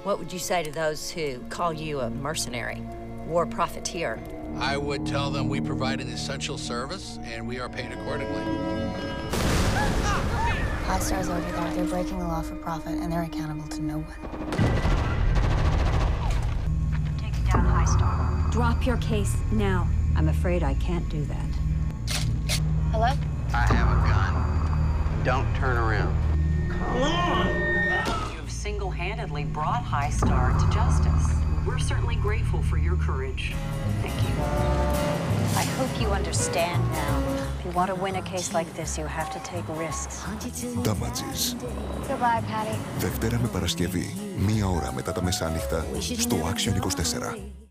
What would you say to those who call you a mercenary, war profiteer? I would tell them we provide an essential service and we are paid accordingly. High Star's over there. They're breaking the law for profit and they're accountable to no one. Taking down High Star. Drop your case now. I'm afraid I can't do that. Hello? I have a gun. Don't turn around. Come on! You have single-handedly brought High Star to justice. We're certainly grateful for your courage. Thank you. I hope you understand now. If you want to win a case like this, you have to take risks. Damages. Goodbye, Patty. Δευτέρα με Παρασκευή, 1 ώρα μετά τα μεσάνυχτα, στο Action 24.